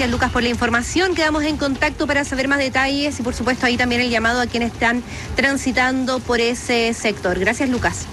Gracias, Lucas, por la información. Quedamos en contacto para saber más detalles y, por supuesto, ahí también el llamado a quienes están transitando por ese sector. Gracias, Lucas.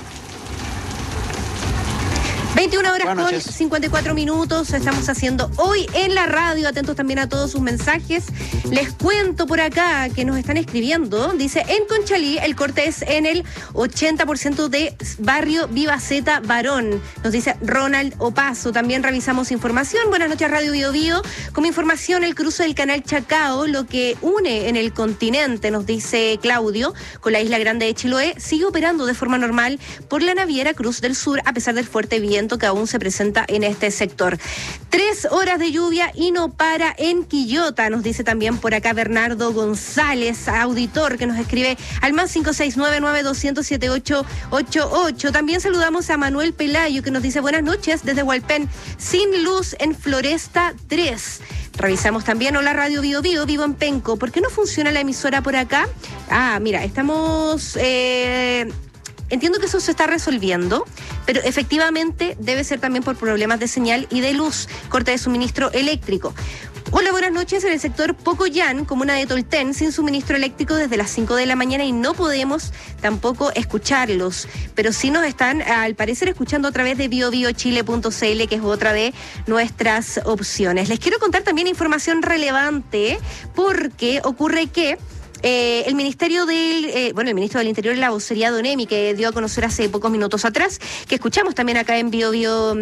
21 horas con 54 minutos, estamos haciendo hoy en la radio, atentos también a todos sus mensajes. Les cuento por acá que nos están escribiendo, dice, en Conchalí el corte es en el 80% de barrio Vivaceta Barón, nos dice Ronald Opaso. También revisamos información, buenas noches Radio Bio Bio, como información el cruce del canal Chacao, lo que une en el continente, nos dice Claudio, con la isla grande de Chiloé, sigue operando de forma normal por la naviera Cruz del Sur, a pesar del fuerte viento que aún se presenta en este sector. 3 horas de lluvia y no para en Quillota, nos dice también por acá Bernardo González, auditor, que nos escribe al más 569-9200-7888. También saludamos a Manuel Pelayo, que nos dice buenas noches desde Hualpén, sin luz en Floresta 3. Revisamos también, hola Radio Bio Bio, vivo en Penco. ¿Por qué no funciona la emisora por acá? Mira, estamos... Entiendo que eso se está resolviendo, pero efectivamente debe ser también por problemas de señal y de luz, corte de suministro eléctrico. Hola, buenas noches. En el sector Pocoyán, comuna de Tolten, sin suministro eléctrico desde las 5 de la mañana y no podemos tampoco escucharlos, pero sí nos están, al parecer, escuchando a través de biobiochile.cl, que es otra de nuestras opciones. Les quiero contar también información relevante, porque ocurre que el Ministerio el Ministro del Interior, la vocería de ONEMI, que dio a conocer hace pocos minutos atrás, que escuchamos también acá en Bio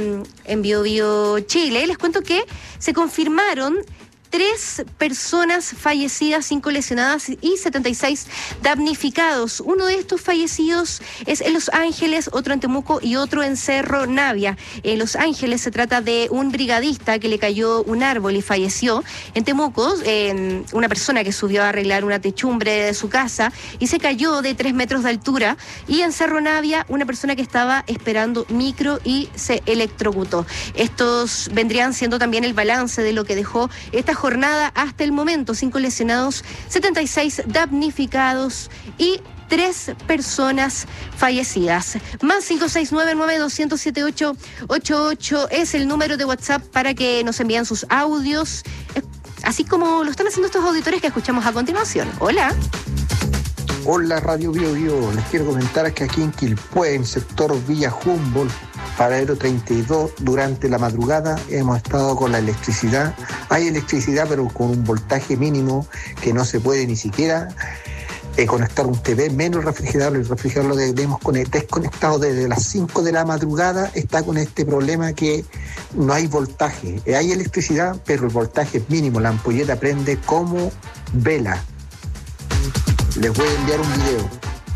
Bio Chile, les cuento que se confirmaron 3 personas fallecidas, 5 lesionadas y 76 damnificados. Uno de estos fallecidos es en Los Ángeles, otro en Temuco y otro en Cerro Navia. En Los Ángeles se trata de un brigadista que le cayó un árbol y falleció. En Temuco, una persona que subió a arreglar una techumbre de su casa y se cayó de 3 metros de altura. Y en Cerro Navia, una persona que estaba esperando micro y se electrocutó. Estos vendrían siendo también el balance de lo que dejó esta jornada hasta el momento. 5 lesionados, 76 damnificados y 3 personas fallecidas. Más 569-9200-7888 es el número de WhatsApp para que nos envíen sus audios, así como lo están haciendo estos auditores que escuchamos a continuación. Hola. Hola Radio Bio Bio, les quiero comentar que aquí en Quilpué, en sector Villa Humboldt, paradero 32, durante la madrugada hemos estado con la electricidad. Hay electricidad, pero con un voltaje mínimo que no se puede ni siquiera conectar un TV, menos el refrigerador. El refrigerador lo debemos desconectado desde las 5 de la madrugada, está con este problema que no hay voltaje. Hay electricidad, pero el voltaje es mínimo, la ampolleta prende como vela. Les voy a enviar un video.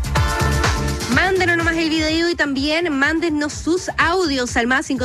Mándenos nomás el video y también mándenos sus audios al más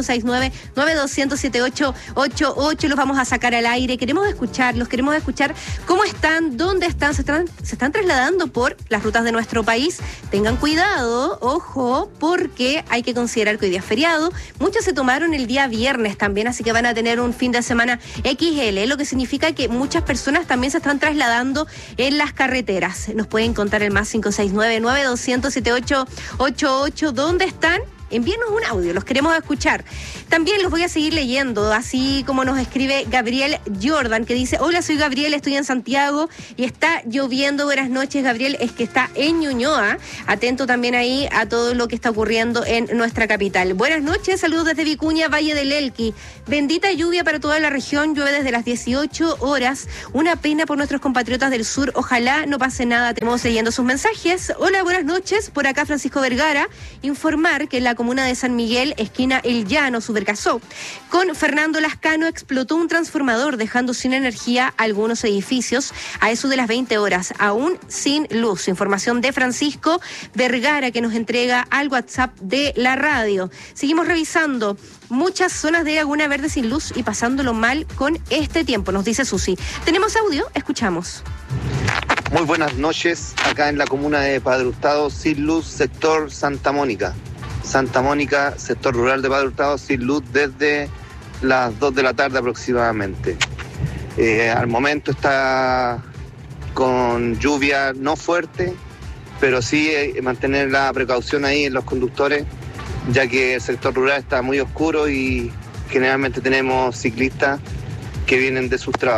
569-9200-7888. Los vamos a sacar al aire. Queremos escuchar cómo están, dónde están. Se están trasladando por las rutas de nuestro país. Tengan cuidado, ojo, porque hay que considerar que hoy día es feriado. Muchos se tomaron el día viernes también, así que van a tener un fin de semana XL, lo que significa que muchas personas también se están trasladando en las carreteras. Nos pueden contar el más 569-9200-7888. ¿Dónde están? Envíenos un audio, los queremos escuchar. También los voy a seguir leyendo, así como nos escribe Gabriel Jordan, que dice, hola, soy Gabriel, estoy en Santiago y está lloviendo. Buenas noches, Gabriel, es que está en Ñuñoa. Atento también ahí a todo lo que está ocurriendo en nuestra capital. Buenas noches, saludos desde Vicuña, Valle del Elqui. Bendita lluvia para toda la región, llueve desde las 18 horas. Una pena por nuestros compatriotas del sur, ojalá no pase nada. Tenemos leyendo sus mensajes. Hola, buenas noches, por acá Francisco Vergara. Informar que la comuna de San Miguel, esquina El Llano, Subercasó, con Fernando Lascano explotó un transformador dejando sin energía algunos edificios a eso de las 20 horas, aún sin luz. Información de Francisco Vergara que nos entrega al WhatsApp de la radio. Seguimos revisando muchas zonas de Laguna Verde sin luz y pasándolo mal con este tiempo, nos dice Susi. ¿Tenemos audio? Escuchamos. Muy buenas noches, acá en la comuna de Padre Hurtado, sin luz, sector Santa Mónica. Santa Mónica, sector rural de Padre Hurtado, sin luz desde las 2 de la tarde aproximadamente. Al momento está con lluvia no fuerte, pero sí mantener la precaución ahí en los conductores, ya que el sector rural está muy oscuro y generalmente tenemos ciclistas que vienen de sus trabajos.